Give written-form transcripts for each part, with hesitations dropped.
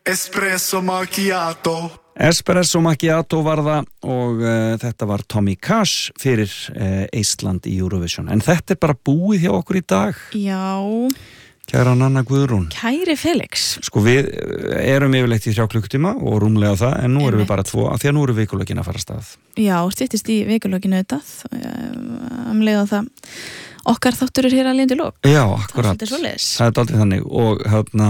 Espresso macchiato var það og þetta var Tommy Cash fyrir Ísland í Eurovision. En þetta bara búið hjá okkur í dag. Já. Kæra Nanna Guðrún. Kæri Felix. Sko við erum yfirleitt í 3 klukkutíma og rúmlega það, en nú erum við bara 2, af því að nú eru vikulökin að fara af stað. Já, styttist í vikulökinu auðvitað. Leiða það okkar þáttur hér að lindu lók. Já, akkurat. Það er aldrei þannig og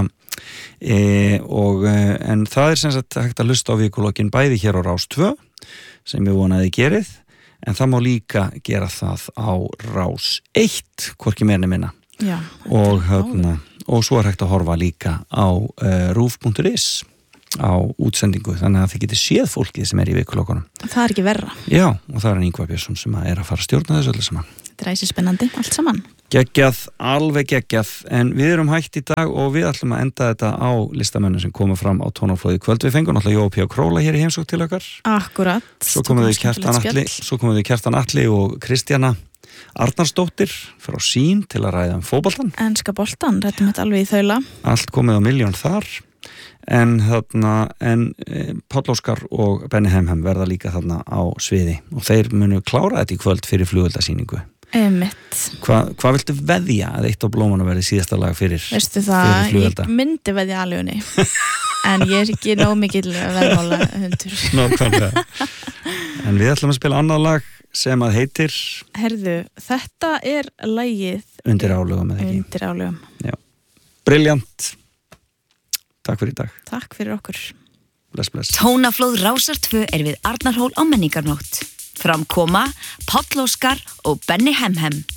en það er sem sagt hægt að hlusta á vikulökin bæði hér á Rás 2 sem ég vonaði gerið, en það má líka gera það á Rás 1, hvorki meira né minna. Já, og svo er hægt að horfa líka á rúf.is á útsendingu, þannig að þið getið séð fólkið sem er í vikulökunum. Það er ekki verra. Já, og það er Ingvar Björnsson sem er að fara að stjórna þessu öllu saman. Þetta er æsispennandi, allt saman. Geggjað, alveg geggjað, en við erum hægt í dag og við ætlum að enda þetta á listamönnum sem koma fram á Tónaflóði kvöld. Við fengum náttúrulega Jói P. Króla hér í heimsókn til okkar. Akkurat. Svo komum við Kjartan Atli og Kristjana Arnarsdóttir frá Sín til að ræða fótboltann. Enska boltan, rættum þetta alveg í þaula. Allt komið á milljón þar. En Páll Óskar og Benni Hemhem verða líka þarna á sviði og þeir munu klára þetta í kvöld fyrir flugeldasýningu. Hvað viltu veðja að eitt á blómanu verði síðasta lag fyrir flugelda? Veistu það, ég myndi veðja alvegni en ég er ekki nóg mikill veðmála hundur. Nákvæmlega. En við ætlum að spila annað lag sem að heitir Herðu, þetta er lagið Undir álögum, eða ekki? Undir álögum. Já. Brilljant. Takk fyrir í dag. Takk fyrir okkur. Bless. Tónaflóð Rásar 2 er við Arnarhól á Menningarnótt. Framkoma Páll Óskar og Benni Hemhem.